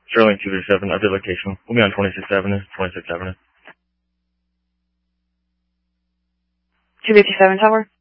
Sterling 237, update location. We'll be on 26th Avenue, 26th Avenue. 257 Tower.